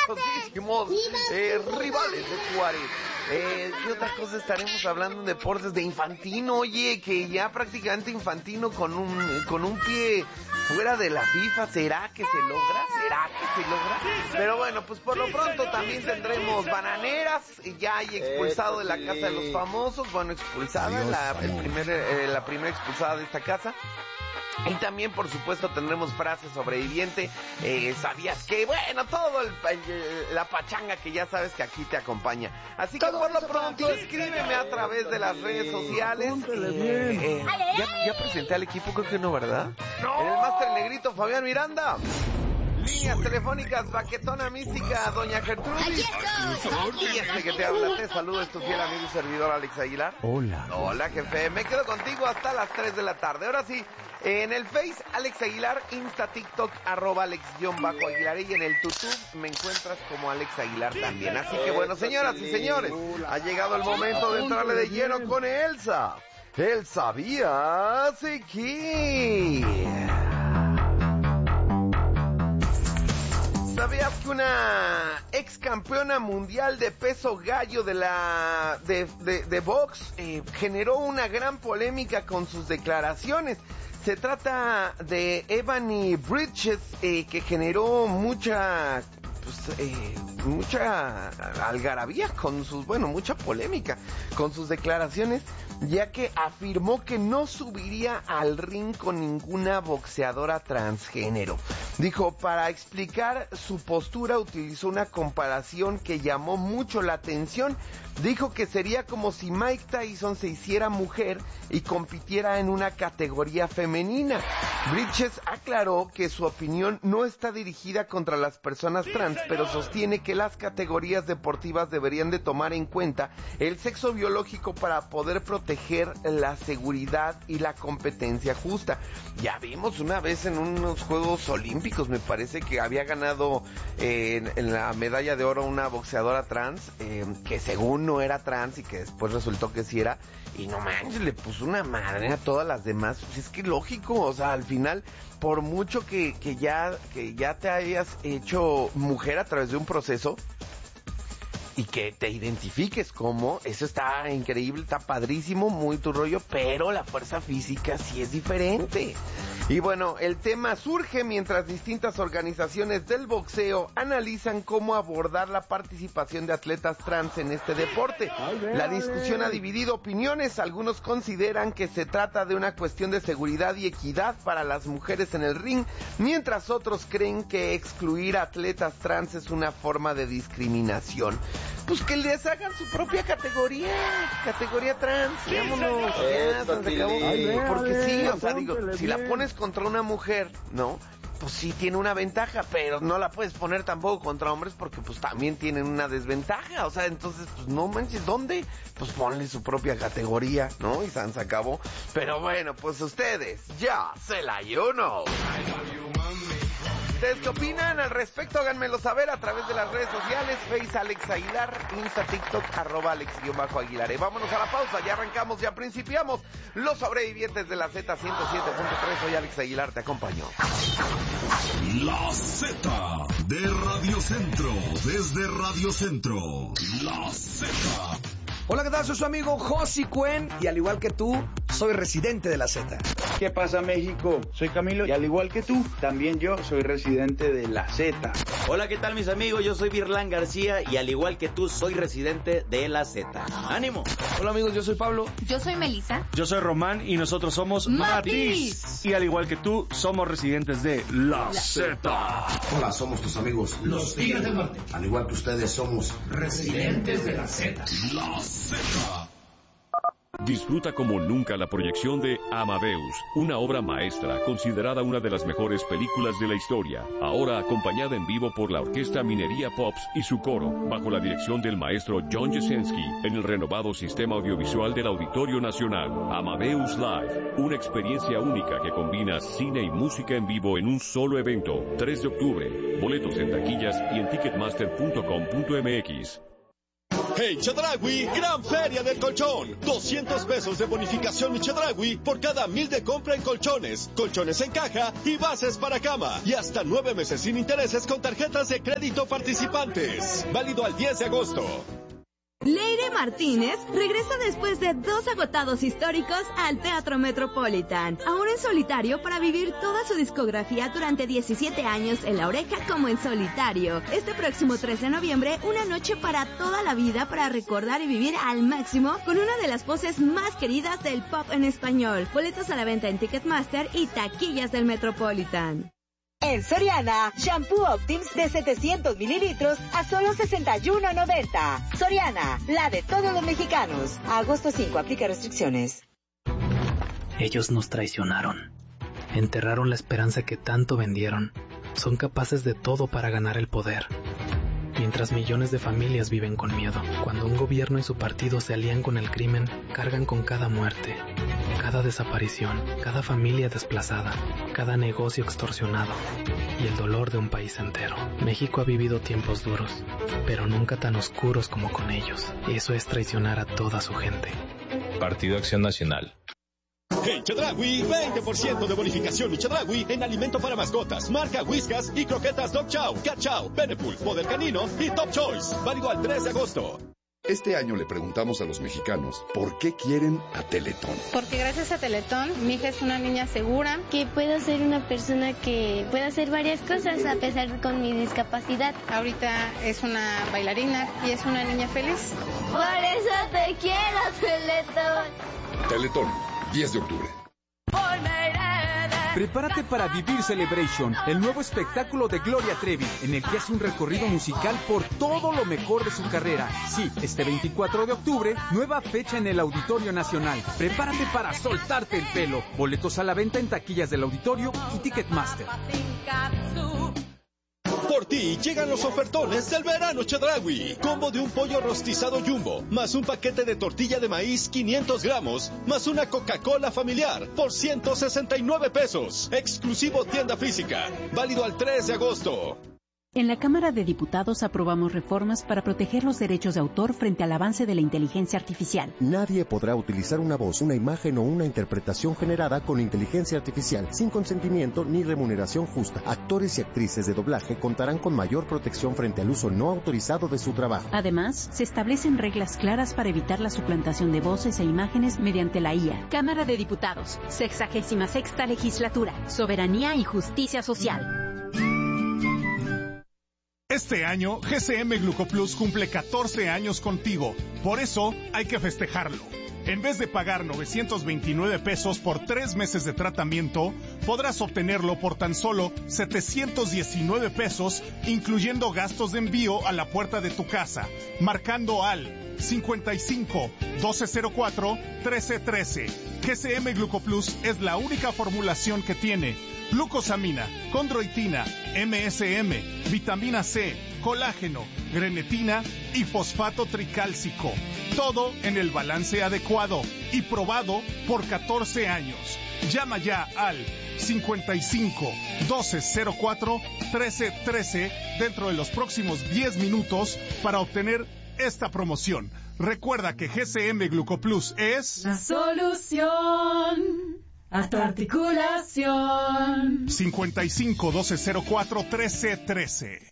poderosísimos rivales de Juárez. ¿Qué otra cosa estaremos hablando en deportes? De Infantino, oye, que ya prácticamente Infantino con un pie fuera de la FIFA. ¿Será que se logra? Pero bueno, pues por lo pronto también tendremos Bananeras, ya hay expulsado de la casa de los famosos, bueno, expulsada, la primera expulsada de esta casa. Y también, por supuesto, tendremos frase sobreviviente, ¿sabías que? Bueno, todo la pachanga que ya sabes que aquí te acompaña. Así que por lo pronto, escríbeme a través de las redes sociales. Ya presenté al equipo, creo que no, ¿verdad? ¡No! En el Máster Negrito, Fabián Miranda. Líneas telefónicas, Baquetona Mística, Doña Gertrudis. Y que te habla, te saludo, es tu fiel amigo y servidor Alex Aguilar. Hola, jefe, me quedo contigo hasta las 3 de la tarde. Ahora sí, en el Face, Alex Aguilar, Insta, TikTok, @Alex_Aguilar, y en el YouTube me encuentras como Alex Aguilar también. Así que bueno, señoras y señores, ha llegado el momento de entrarle de lleno con Elsa. ¿El sabías que? ¿Sabías que una ex campeona mundial de peso gallo de box generó una gran polémica con sus declaraciones? Se trata de Ebony Bridges, que generó mucha algarabía mucha polémica con sus declaraciones, ya que afirmó que no subiría al ring con ninguna boxeadora transgénero. Dijo, para explicar su postura utilizó una comparación que llamó mucho la atención. Dijo que sería como si Mike Tyson se hiciera mujer y compitiera en una categoría femenina. Bridges aclaró que su opinión no está dirigida contra las personas trans, pero sostiene que las categorías deportivas deberían de tomar en cuenta el sexo biológico para poder proteger la seguridad y la competencia justa. Ya vimos una vez en unos Juegos Olímpicos, me parece que había ganado en la medalla de oro una boxeadora trans, que según no era trans y que después resultó que sí era, y no manches, le puso una madre a todas las demás. Pues es que lógico, o sea, al final, por mucho que ya te hayas hecho mujer a través de un proceso y que te identifiques como, eso está increíble, está padrísimo, muy tu rollo, pero la fuerza física sí es diferente. Y bueno, el tema surge mientras distintas organizaciones del boxeo analizan cómo abordar la participación de atletas trans en este deporte. La discusión ha dividido opiniones. Algunos consideran que se trata de una cuestión de seguridad y equidad para las mujeres en el ring, mientras otros creen que excluir a atletas trans es una forma de discriminación. Pues que les hagan su propia categoría trans, vámonos, ya, se acabó. Porque sí, o sea, digo, si la pones contra una mujer, ¿no? Pues sí tiene una ventaja, pero no la puedes poner tampoco contra hombres porque pues también tienen una desventaja, o sea, entonces pues no manches, ¿dónde? Pues ponle su propia categoría, ¿no? Y se acabó. Pero bueno, pues ustedes ya se la you know. ¿Ustedes qué opinan al respecto? Háganmelo saber a través de las redes sociales, Face Alex Aguilar, Insta, TikTok, @Alex_Aguilar. Y vámonos a la pausa, ya arrancamos, ya principiamos. Los sobrevivientes de la Z 107.3, soy Alex Aguilar, te acompaño. La Z de Radio Centro, desde Radio Centro, La Z. Hola, ¿qué tal? Soy su amigo Josi Cuen y al igual que tú, soy residente de la Z. ¿Qué pasa, México? Soy Camilo y al igual que tú, también yo soy residente de la Z. Hola, ¿qué tal, mis amigos? Yo soy Virlán García y al igual que tú, soy residente de la Z. ¡Ánimo! Hola, amigos, yo soy Pablo. Yo soy Melissa. Yo soy Román y nosotros somos Matiz. Y al igual que tú, somos residentes de la Z. Hola, somos tus amigos los Tigres del Norte. Al igual que ustedes, somos residentes de la Z. La Z. Disfruta como nunca la proyección de Amadeus, una obra maestra considerada una de las mejores películas de la historia, ahora acompañada en vivo por la Orquesta Minería Pops y su coro, bajo la dirección del maestro John Jasenski, en el renovado sistema audiovisual del Auditorio Nacional. Amadeus Live, una experiencia única que combina cine y música en vivo en un solo evento. 3 de octubre, boletos en taquillas y en ticketmaster.com.mx. En Chedraui, gran feria del colchón. 200 pesos de bonificación en Chedraui por cada 1,000 de compra en colchones, colchones en caja y bases para cama. Y hasta 9 meses sin intereses con tarjetas de crédito participantes. Válido al 10 de agosto. Leire Martínez regresa después de 2 agotados históricos al Teatro Metropolitan, ahora en solitario para vivir toda su discografía durante 17 años en La Oreja como en solitario. Este próximo 3 de noviembre, una noche para toda la vida para recordar y vivir al máximo con una de las voces más queridas del pop en español. Boletos a la venta en Ticketmaster y taquillas del Metropolitan. En Soriana, shampoo Optims de 700 mililitros a solo $61.90. Soriana, la de todos los mexicanos. A agosto 5, aplica restricciones. Ellos nos traicionaron. Enterraron la esperanza que tanto vendieron. Son capaces de todo para ganar el poder. Mientras millones de familias viven con miedo. Cuando un gobierno y su partido se alían con el crimen, cargan con cada muerte, cada desaparición, cada familia desplazada, cada negocio extorsionado y el dolor de un país entero. México ha vivido tiempos duros, pero nunca tan oscuros como con ellos. Eso es traicionar a toda su gente. Partido Acción Nacional. En Chedraui, 20% de bonificación en Chedraui en alimento para mascotas, marca Whiskas y croquetas Dog Chow, Cat Chow, Benepul, Poder Canino y Top Choice. Válido al 3 de agosto. Este año le preguntamos a los mexicanos por qué quieren a Teletón. Porque gracias a Teletón, mi hija es una niña segura. Que puedo ser una persona que pueda hacer varias cosas a pesar con mi discapacidad. Ahorita es una bailarina y es una niña feliz. Por eso te quiero, Teletón. Teletón, 10 de octubre. Prepárate para Vivir Celebration, el nuevo espectáculo de Gloria Trevi, en el que hace un recorrido musical por todo lo mejor de su carrera. Sí, este 24 de octubre, nueva fecha en el Auditorio Nacional. Prepárate para soltarte el pelo. Boletos a la venta en taquillas del Auditorio y Ticketmaster. Por ti llegan los ofertones del verano Chedraui. Combo de un pollo rostizado Jumbo, más un paquete de tortilla de maíz 500 gramos, más una Coca-Cola familiar por 169 pesos. Exclusivo tienda física. Válido al 3 de agosto. En la Cámara de Diputados aprobamos reformas para proteger los derechos de autor frente al avance de la inteligencia artificial. Nadie podrá utilizar una voz, una imagen o una interpretación generada con inteligencia artificial sin consentimiento ni remuneración justa. Actores y actrices de doblaje contarán con mayor protección frente al uso no autorizado de su trabajo. Además, se establecen reglas claras para evitar la suplantación de voces e imágenes mediante la IA. Cámara de Diputados, 66ª Legislatura, Soberanía y Justicia Social. Este año, GCM Glucoplus cumple 14 años contigo. Por eso, hay que festejarlo. En vez de pagar 929 pesos por 3 meses de tratamiento, podrás obtenerlo por tan solo 719 pesos, incluyendo gastos de envío a la puerta de tu casa, marcando al 55 1204 1313. GCM Glucoplus es la única formulación que tiene glucosamina, condroitina, MSM, vitamina C, colágeno, grenetina y fosfato tricálcico. Todo en el balance adecuado y probado por 14 años. Llama ya al 55 1204 1313 dentro de los próximos 10 minutos para obtener esta promoción. Recuerda que GCM Glucoplus es la solución a tu articulación. 55 1204 1313.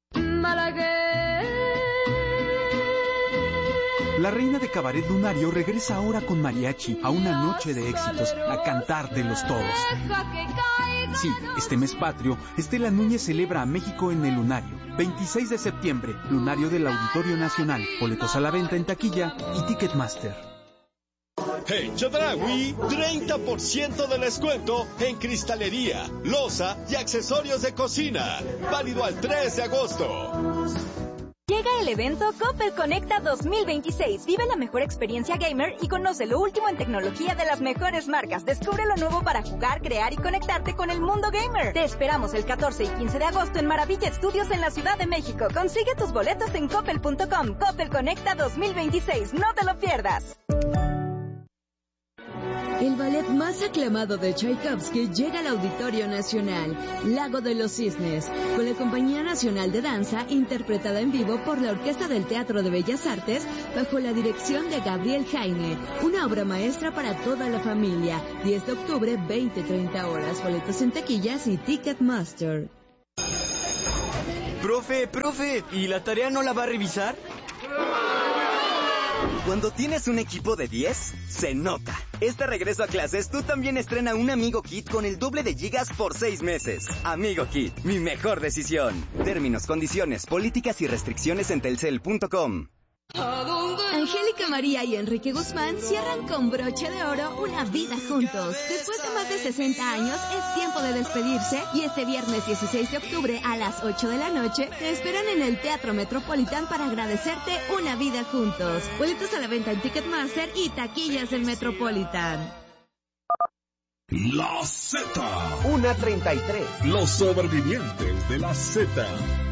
La reina de Cabaret Lunario regresa ahora con mariachi a una noche de éxitos, a cantar de los todos. Sí, este mes patrio, Estela Núñez celebra a México en el Lunario. 26 de septiembre, Lunario del Auditorio Nacional. Boletos a la venta en taquilla y Ticketmaster. En Chedraui, 30% de descuento en cristalería, loza y accesorios de cocina. Válido al 3 de agosto. Llega el evento Coppel Conecta 2026. Vive la mejor experiencia gamer y conoce lo último en tecnología de las mejores marcas. Descubre lo nuevo para jugar, crear y conectarte con el mundo gamer. Te esperamos el 14 y 15 de agosto en Maravilla Studios en la Ciudad de México. Consigue tus boletos en coppel.com. Coppel Conecta 2026. No te lo pierdas. El ballet más aclamado de Tchaikovsky llega al Auditorio Nacional, Lago de los Cisnes, con la Compañía Nacional de Danza, interpretada en vivo por la Orquesta del Teatro de Bellas Artes, bajo la dirección de Gabriel Jaime. Una obra maestra para toda la familia. 10 de octubre, 20-30 horas. Boletos en taquillas y Ticketmaster. Profe, ¿y la tarea no la va a revisar? Cuando tienes un equipo de 10, se nota. Este regreso a clases, tú también estrena un Amigo Kit con el doble de gigas por 6 meses. Amigo Kit, mi mejor decisión. Términos, condiciones, políticas y restricciones en telcel.com. Angélica María y Enrique Guzmán cierran con broche de oro una vida juntos. Después de más de 60 años, es tiempo de despedirse y este viernes 16 de octubre a las 8 de la noche te esperan en el Teatro Metropolitan para agradecerte una vida juntos. Boletos a la venta en Ticketmaster y taquillas del Metropolitan. La Z. 1:33. Los sobrevivientes de la Z.